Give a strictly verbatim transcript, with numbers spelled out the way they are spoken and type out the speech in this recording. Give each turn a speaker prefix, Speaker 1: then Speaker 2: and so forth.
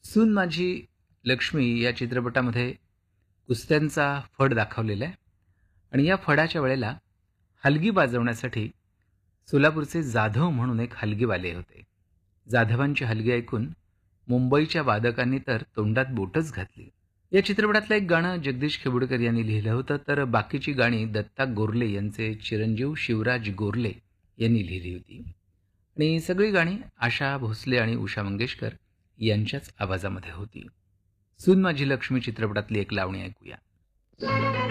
Speaker 1: सून माझी लक्ष्मी या चित्रपटामध्ये कुस्त्यांचा फड दाखवलेला आहे आणि या फडाच्या वेळेला हलगी वाजवण्यासाठी सोलापूरचे जाधव म्हणून एक हलगीवाले होते. जाधवांची हलगी ऐकून मुंबईच्या वादकांनी तर तोंडात बोटच घातली. या चित्रपटातलं एक गाणं जगदीश खेबुडकर यांनी लिहिलं होतं, तर बाकीची गाणी दत्ता गोरले यांचे चिरंजीव शिवराज गोरले यांनी लिहिली होती आणि सगळी गाणी आशा भोसले आणि उषा मंगेशकर यांच्याच आवाजामध्ये होती. सून माझी लक्ष्मी चित्रपटातली एक लावणी ऐकूया.